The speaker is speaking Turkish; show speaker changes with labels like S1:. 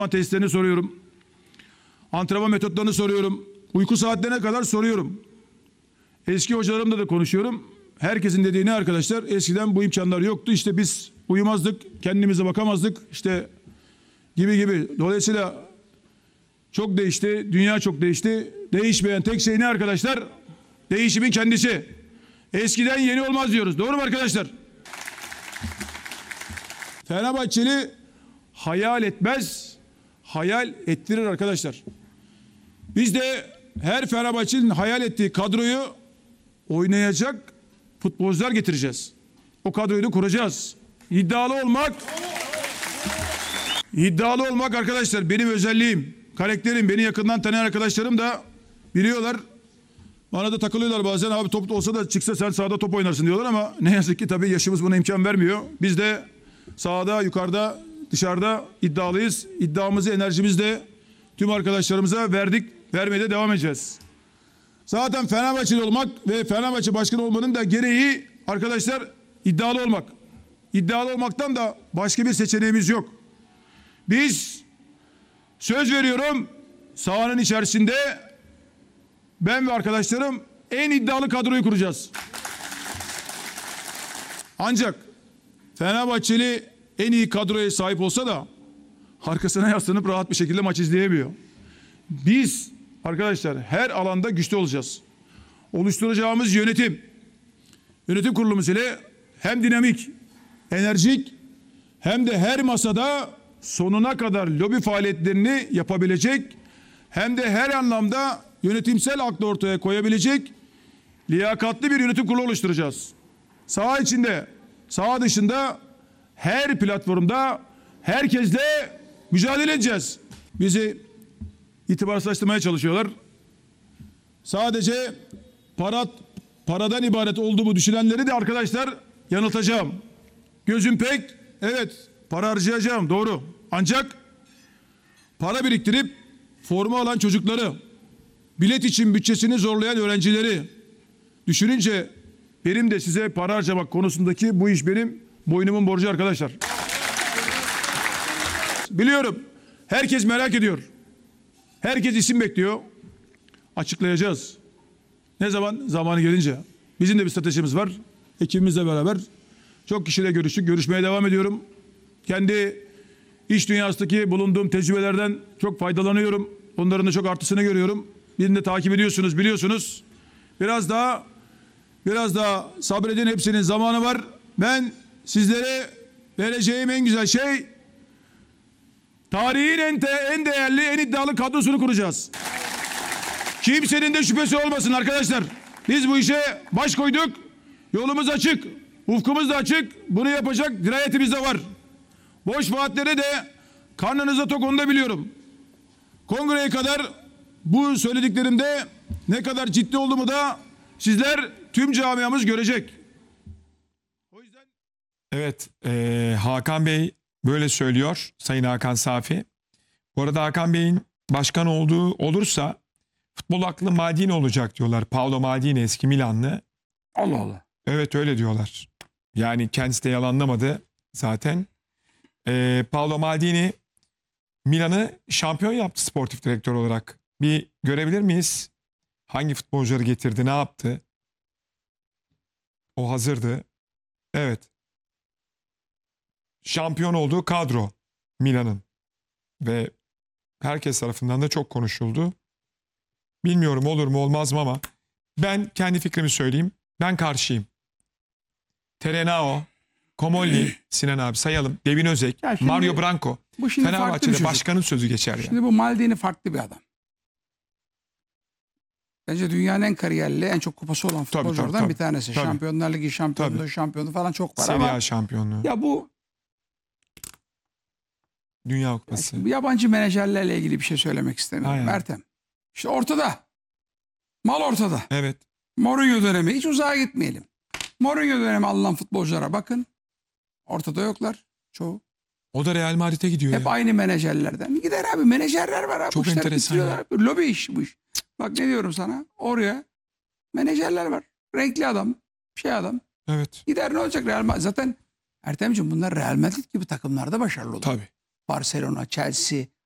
S1: Testlerini soruyorum. Antrenman metotlarını soruyorum. Uyku saatlerine kadar soruyorum. Eski hocalarımla da konuşuyorum. Herkesin dediğini arkadaşlar, eskiden bu imkanlar yoktu. İşte biz uyumazdık, kendimize bakamazdık. İşte gibi. Dolayısıyla çok değişti, dünya çok değişti. Değişmeyen tek şey ne arkadaşlar? Değişimin kendisi. Eskiden yeni olmaz diyoruz. Doğru mu arkadaşlar? Fenerbahçeli hayal etmez, hayal ettirir arkadaşlar. Biz de her Fenerbahçe'nin hayal ettiği kadroyu oynayacak futbolcular getireceğiz. O kadroyu da kuracağız. İddialı olmak arkadaşlar benim özelliğim, karakterim. Beni yakından tanıyan arkadaşlarım da biliyorlar. Bana da takılıyorlar bazen, abi top olsa da çıksa sen sahada top oynarsın diyorlar ama ne yazık ki tabii yaşımız buna imkan vermiyor. Biz de sahada, yukarıda, dışarıda iddialıyız. İddiamızı, enerjimizi de tüm arkadaşlarımıza verdik. Vermeye de devam edeceğiz. Zaten Fenerbahçeli olmak ve Fenerbahçe başkanı olmanın da gereği arkadaşlar iddialı olmak. İddialı olmaktan da başka bir seçeneğimiz yok. Biz söz veriyorum, sahanın içerisinde ben ve arkadaşlarım en iddialı kadroyu kuracağız. Ancak Fenerbahçeli en iyi kadroya sahip olsa da arkasına yaslanıp rahat bir şekilde maç izleyemiyor. Biz arkadaşlar her alanda güçlü olacağız. Oluşturacağımız yönetim kurulumuz ile hem dinamik, enerjik hem de her masada sonuna kadar lobi faaliyetlerini yapabilecek, hem de her anlamda yönetimsel aklı ortaya koyabilecek liyakatli bir yönetim kurulu oluşturacağız. Saha içinde, saha dışında her platformda herkesle mücadele edeceğiz. Bizi itibarsızlaştırmaya çalışıyorlar. Sadece paradan ibaret olduğumu düşünenleri de arkadaşlar yanıltacağım. Gözüm pek, evet para harcayacağım, doğru. Ancak para biriktirip forma alan çocukları, bilet için bütçesini zorlayan öğrencileri düşününce benim de size para harcamak konusundaki bu iş benim boynumun borcu arkadaşlar. Biliyorum. Herkes merak ediyor. Herkes isim bekliyor. Açıklayacağız. Ne zaman? Zamanı gelince. Bizim de bir stratejimiz var. Ekibimizle beraber çok kişiyle görüştük. Görüşmeye devam ediyorum. Kendi iş dünyasındaki bulunduğum tecrübelerden çok faydalanıyorum. Onların da çok artısını görüyorum. Birini de takip ediyorsunuz, biliyorsunuz. Biraz daha sabredin, hepsinin zamanı var. Ben sizlere vereceğim en güzel şey tarihin en değerli, en iddialı kadrosunu kuracağız. Kimsenin de şüphesi olmasın arkadaşlar. Biz bu işe baş koyduk. Yolumuz açık. Ufkumuz da açık. Bunu yapacak dirayetimiz de var. Boş vaatlere de karnınıza tok, onu da biliyorum. Kongreye kadar bu söylediklerimde ne kadar ciddi olduğumu da sizler, tüm camiamız görecek. O yüzden...
S2: Evet, Hakan Bey böyle söylüyor, Sayın Hakan Safi. Bu arada Hakan Bey'in başkan olduğu olursa futbol aklı Maldini olacak diyorlar. Paolo Maldini, eski Milanlı.
S3: Allah Allah.
S2: Evet, öyle diyorlar. Yani kendisi de yalanlamadı zaten. Paolo Maldini Milan'ı şampiyon yaptı sportif direktör olarak. Bir görebilir miyiz? Hangi futbolcuları getirdi, ne yaptı? O hazırdı. Evet. Şampiyon olduğu kadro Milan'ın. Ve herkes tarafından da çok konuşuldu. Bilmiyorum olur mu olmaz mı ama ben kendi fikrimi söyleyeyim. Ben karşıyım. Terenao, Komolli, Sinan abi sayalım. Devin Özek, Mario Branco.
S3: Bu şimdi
S2: Fenerbahçe'de başkanın sözü geçer yani.
S3: Şimdi bu Maldini farklı bir adam. Bence dünyanın en kariyerli, en çok kupası olan futbolculardan bir tanesi.
S2: Tabii.
S3: Şampiyonlar Ligi şampiyonu falan çok var
S2: Serie
S3: ama
S2: A şampiyonluğu.
S3: ya bu
S2: Dünya Kupası.
S3: yabancı menajerlerle ilgili bir şey söylemek istemiyorum.
S2: Aynen.
S3: Mertem. İşte ortada. Mal ortada.
S2: Evet.
S3: Mourinho dönemi, hiç uzağa gitmeyelim. Mourinho dönemi alınan futbolculara bakın. Ortada yoklar çoğu.
S2: O da Real Madrid'e gidiyor
S3: Hep
S2: ya.
S3: aynı menajerlerden. Gider abi, menajerler var abi.
S2: Çok
S3: Bu işler
S2: enteresan
S3: bitiriyorlar abi. Lobi iş bu iş. Bak ne diyorum sana. Oraya menajerler var. Renkli adam. Adam.
S2: Evet.
S3: Gider, ne olacak Real Madrid? Zaten Ertemciğim bunlar Real Madrid gibi takımlarda başarılı olur.
S2: Tabii.
S3: Barcelona, Chelsea,